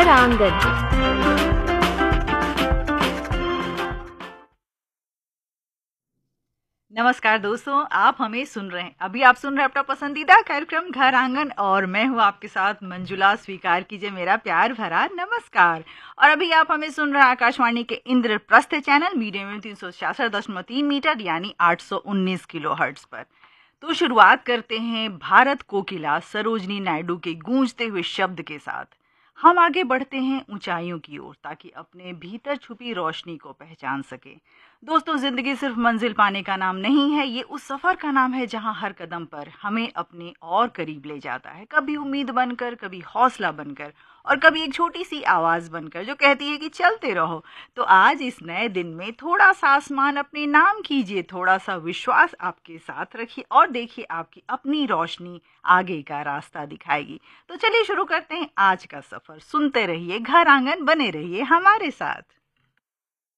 घर आंगन। नमस्कार दोस्तों, आप हमें सुन रहे हैं। अभी आप सुन रहे हैं अपना पसंदीदा कार्यक्रम घर आंगन और मैं हूँ आपके साथ मंजुला। स्वीकार कीजिए मेरा प्यार भरा नमस्कार। और अभी आप हमें सुन रहे हैं आकाशवाणी के इंद्रप्रस्थ चैनल मीडियम में 366.3 मीटर यानी 819 किलो हर्ट्ज पर। तो शुरुआत करते हैं भारत कोकिला सरोजनी नायडू के गूंजते हुए शब्द के साथ। हम आगे बढ़ते हैं ऊंचाइयों की ओर ताकि अपने भीतर छुपी रोशनी को पहचान सके। दोस्तों, जिंदगी सिर्फ मंजिल पाने का नाम नहीं है, ये उस सफर का नाम है जहां हर कदम पर हमें अपने और करीब ले जाता है। कभी उम्मीद बनकर, कभी हौसला बनकर और कभी एक छोटी सी आवाज बनकर जो कहती है कि चलते रहो। तो आज इस नए दिन में थोड़ा सा आसमान अपने नाम कीजिए, थोड़ा सा विश्वास आपके साथ रखिए और देखिए आपकी अपनी रोशनी आगे का रास्ता दिखाएगी। तो चलिए शुरू करते हैं आज का सफर। सुनते रहिए घर आंगन, बने रहिए हमारे साथ।